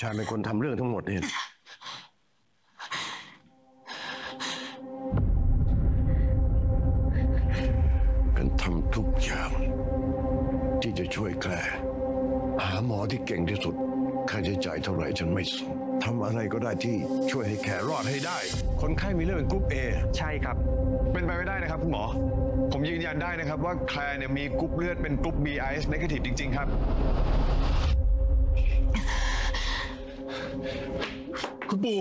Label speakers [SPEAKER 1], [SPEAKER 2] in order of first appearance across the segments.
[SPEAKER 1] ชายเป็นคนทำเรื่องทั้งหมดเนี่ยกันทำทุกอย่างที่จะช่วยแคลหาหมอที่เก่งที่สุดค่าใช้จ่ายเท่าไหร่ฉันไม่สนทำอะไรก็ได้ที่ช่วยให้แครอดให้ได้คนไข้มีเรื่องเป็นกรุ๊ป A
[SPEAKER 2] ใช่ครับเป็นไปไม่ได้นะครับคุณหมอผมยืนยันได้นะครับว่าแคลเนี่ยมีกรุ๊ปเลือดเป็นกรุ๊ป BIS negative จริงๆครับคุณปู่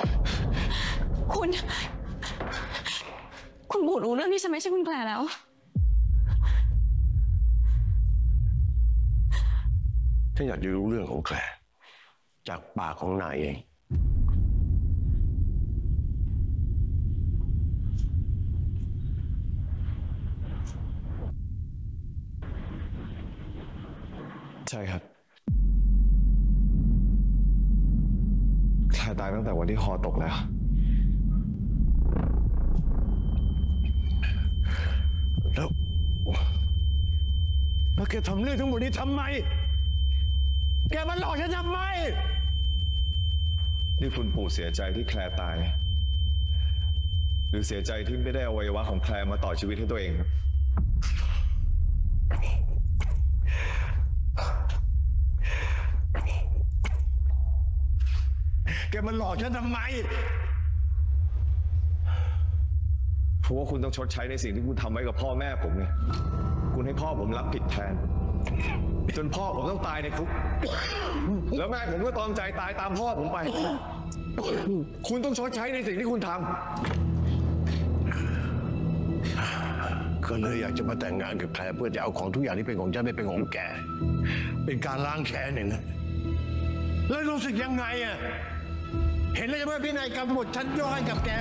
[SPEAKER 3] คุณปู่รู้เรื่องที่ฉันไม่ใช่คุณแคลแล้ว
[SPEAKER 1] ฉันอยากจะรู้เรื่องของแคลจากปากของนายเอง
[SPEAKER 2] ใช่ครับแคลตายตั้งแต่วันที่คอตกแล้ว
[SPEAKER 1] แล้วแกทำเรื่องทั้งหมดนี้ทำไมแกมันหลอกฉันทำไม
[SPEAKER 2] นี่คุณปู่เสียใจที่แคลตายหรือเสียใจที่ไม่ได้อวัยวะของแคลมาต่อชีวิตให้ตัวเองครับ
[SPEAKER 1] แกมันหลอกฉันทำไม
[SPEAKER 2] เพราะว่าคุณต้องชดใช้ในสิ่งที่คุณทำไว้กับพ่อแม่ผมไงคุณให้พ่อผมรับผิดแทนจนพ่อผมต้องตายในคุกแล้วแม่ผมก็ตอมใจตายตามพ่อผมไปคุณต้องชดใช้ในสิ่งที่คุณท
[SPEAKER 1] ำก็เลยอยากจะมาแต่งงานกับแคลเพื่อจะเอาของทุกอย่างที่เป็นของฉันไม่เป็นของแกเป็นการล้างแค้นอย่างนั้นแล้วรู้สึกยังไงอ่ะเห็นแล้วจะไม่พินัยกรรมหมดฉันย่อให้กับแก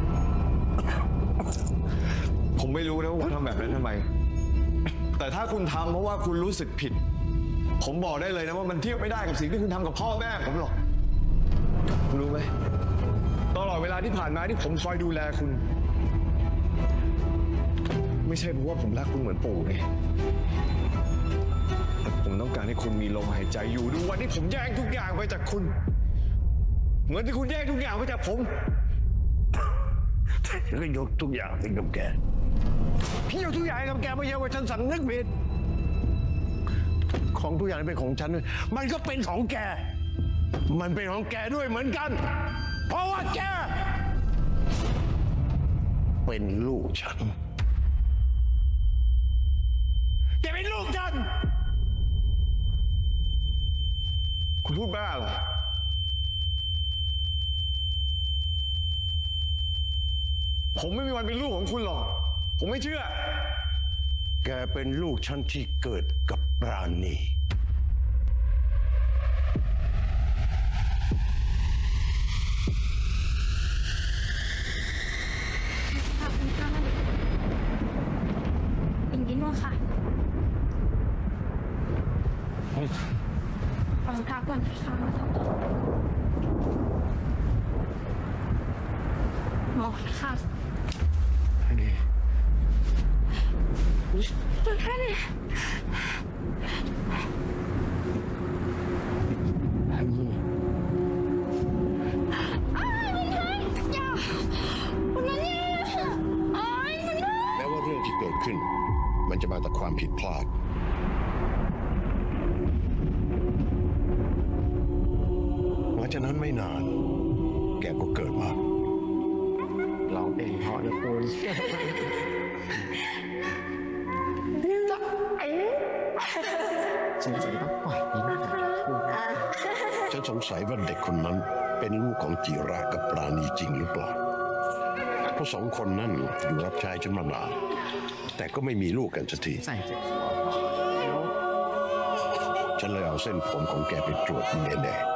[SPEAKER 2] ผมไม่รู้นะว่าคุณทำแบบนั้นทำไมแต่ถ้าคุณทำเพราะว่าคุณรู้สึกผิดผมบอกได้เลยนะว่ามันเทียบไม่ได้กับสิ่งที่คุณทำกับพ่อแม่ผมหรอกรู้ไหมตลอดเวลาที่ผ่านมาที่ผมคอยดูแลคุณไม่ใช่เพราะว่าผมรักคุณเหมือนปู่ไงแต่ผมต้องการให้คุณมีลมหายใจอยู่ดูวันที่ผมแย่งทุกอย่างไปจากคุณเหมือนที่คุณแย่งทุกอย่างไปจากผม
[SPEAKER 1] ฉันก็ยกทุกอย่างให้กับแกพี่ยกทุกอย่างให้กับแกไม่ใช่ว่าฉันสำนึกผิดของทุกอย่างที่เป็นของฉันมันก็เป็นของแกมันเป็นของแกด้วยเหมือนกันเพราะว่าแกเป็นลูกฉันแกเป็นลูกฉัน
[SPEAKER 2] คุณพูดบ้าเหรอผมไม่มีวันเป็นลูกของคุณหรอกผมไม่เชื่อ
[SPEAKER 1] แกเป็นลูกฉันที่เกิดกับปราณี
[SPEAKER 3] อย่างนี้นู่นค่ะรองเท้าก่อนค่ะหมอค่ะตัวแค่นี้
[SPEAKER 1] แม้ว่าเรื่องที่เกิดขึ้นมันจะมาจากความผิดพลาดหลังจากนั้นไม่นานแกก็เกิดมา
[SPEAKER 4] ร้องเพลงเพราะนะคุณจริงๆต้องปล่อยนี่นะ
[SPEAKER 1] ฉันสงสัยว่าเด็กคนนั้นเป็นลูกของจิรากับปราณีจริงหรือเปล่าเพราะสองคนนั้นอยู่รับใช้ฉันมานานแต่ก็ไม่มีลูกกันสักที
[SPEAKER 4] ใส่ใจ
[SPEAKER 1] ฉันเลยเอาเส้นผมของแกไปตรวจDNA